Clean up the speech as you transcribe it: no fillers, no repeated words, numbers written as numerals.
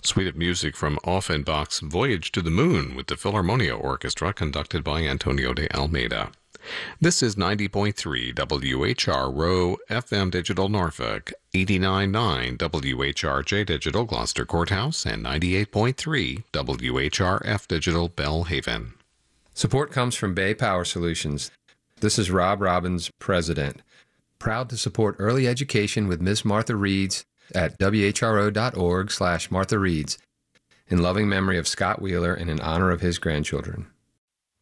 Suite of music from Offenbach's Voyage to the Moon with the Philharmonia Orchestra conducted by Antonio de Almeida. This is 90.3 WHRO FM Digital Norfolk, 89.9 WHRJ Digital Gloucester Courthouse, and 98.3 WHRF Digital Bellhaven. Support comes from Bay Power Solutions. This is Rob Robbins, President. Proud to support early education with Ms. Martha Reeds at whro.org/Martha Reeds, in loving memory of Scott Wheeler and in honor of his grandchildren.